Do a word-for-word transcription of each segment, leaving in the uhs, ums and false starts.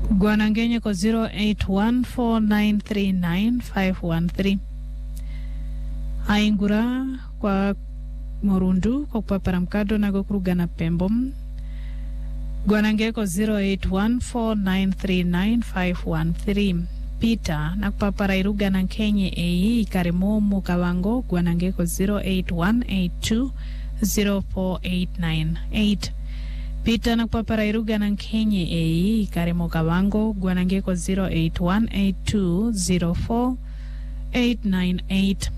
Gwanangenye ko zero eight one four nine three nine five one three. Aingura kwa Morundu kwa kupapara mkado na kukurugana Pembo. Gwanange ko zero eight one four nine three nine five one three. Peter na kupapara irugana Kenye ei Karimo Mukawango. Gwanange ko zero eight one eight two zero four eight nine eight. Peter na kupapara irugana Kenye ei Karimo Kawango. Gwanange ko zero eight one eight two zero four eight nine eight.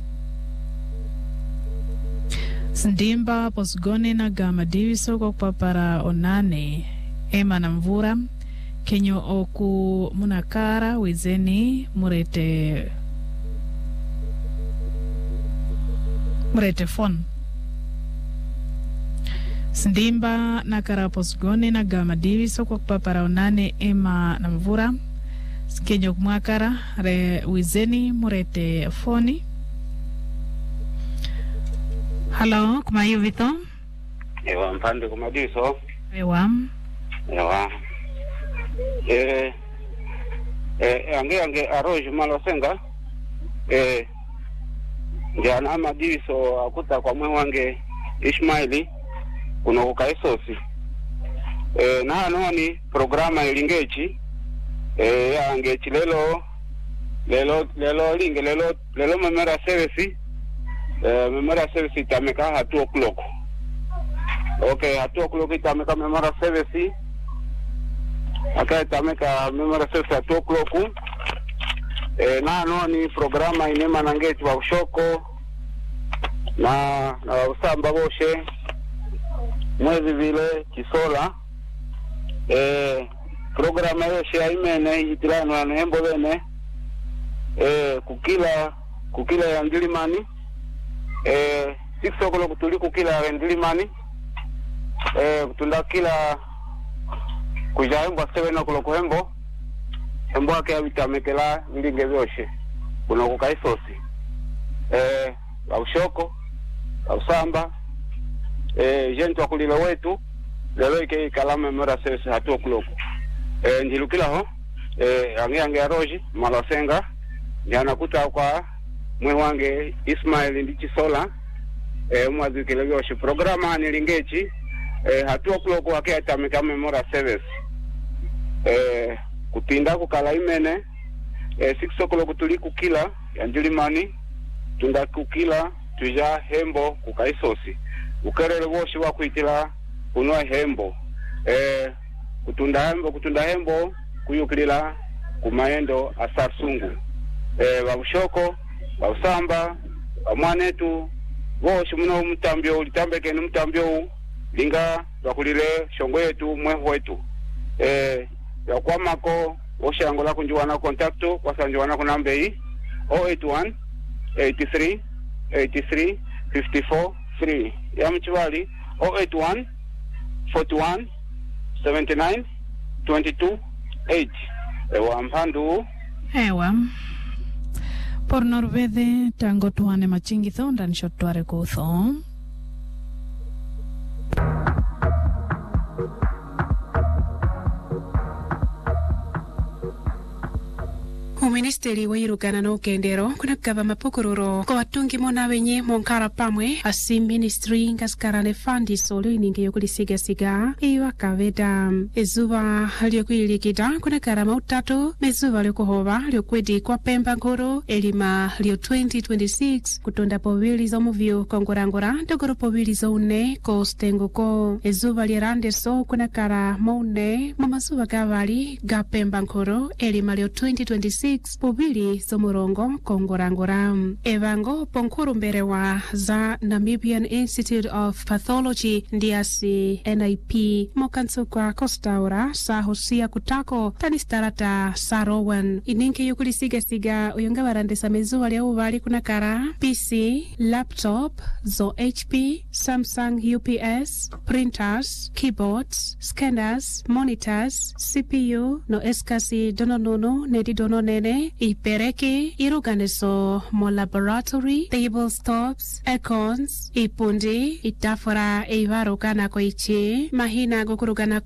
Sndimba Posgone na Gama Diviso kwa kupapara Onane Ema na Mvura Kenyo oku Munakara Wizeni Murete Murete Fon. Sndimba na Kara Posgone na Gama Diviso kwa kupapara Onane Ema na Mvura Kenyo Kumakara Re Wizeni Murete Foni. Hello, kuma hiyo vito? Ewa, mpande kumadiso. Ewa. Ewa. Eh, eh, ange ange Arroyo Malosenga. Eh, njana amadiso akuta kwa mwe wange Ishmaeli kuno kukaisosi. Eh, na hano ni programa ilingechi. Eh, angechi lelo, lelo, lelo linge, lelo, lelo memera service. Uh, memoria service itameka at two o'clock. Okay, at two o'clock itameka memoria service. Okay, itameka memoria service at two o'clock. Eh, na no ni programa inema nangechi wa ushoko na na usamba boshe mwezi vile kisola. Eh, programa yoshe aimene itilano na hembo bene. Eh, kukila kukila ya Ndilimani. Eh, six o'clock kutuli kukila Ndilimani. Eh, kutunda kila kuja hembo seven o'clock hembo. Hembo wake avitamekela milinge vyoshe. Kuna kukaisosi. Eh, la ushoko, la usamba. Eh, jentu wakulilo wetu. Lelo ike ikalame mwera service at two o'clock. Eh, njilukila ho. Eh, ange ange Arroyo Malosenga. Njana kuta kwa mwe wange Ismail ndichi sola. Eh, mwazi kilevyoshi programa nilingechi. Eh, hatu o'clock wake atamika memora service. Eh, kutinda kukala imene. Eh, six o'clock tuli kukila ya Ndilimani. Tunda kukila tuja hembo kukaisosi. Ukerele woshi wa kuitila kunua hembo. Eh, kutunda hembo kutunda hembo kuyukilila kumaendo asar sungu. Eh, wabushoko Bausamba, mwanetu, woshi muna umutambio, ulitambeke ni umutambio, linga, wakulile, shongo yetu, mwehu wetu. Eh, ya kwa mako, woshi angola kunjuwana kontakto, kwa sanjuwana kunambei, zero eight one eight three eight three five four three. Ya mchivali, zero eight one four one seven nine two two eight. Ewa mpandu. Ewa. Por Norvede tango tuane machingitho ndani shotware kutho. Ministeri wa irugana no kendero kuna kaba mapokororo kwa watungi mona wenye monkara pamwe asi ministry ngaskarane fandi solo ininge yokulisiga siga iwa kaveda ezuba lyokuilikita kuna karama utatu mezuba lyokuhova lyokwedi kwa Pemba nkoro elima lyo twenty twenty-six kutonda povili za muvyo kongorangora ndogoro povili za une kostengo ko ezuba lyerande so kuna kara maune mamazuba gavali ga Pemba nkoro elima lyo twenty twenty-six pobili somurongo kongorangora evango ponkuru mberewa za Namibian Institute of Pathology ndiasi N I P mokansukwa kostaura sa hosia kutako tanistarata sarowan ininke yukulisiga siga uyonga warandesa mezuwa lya uvali kuna kara P C, laptop, zo H P, Samsung U P S, printers, keyboards, scanners, monitors, C P U no eskasi dononunu nedi dononene ipereke iruganeso mo laboratory tabletops icons ipundi itafora eivarukana koichi mahina gokurugana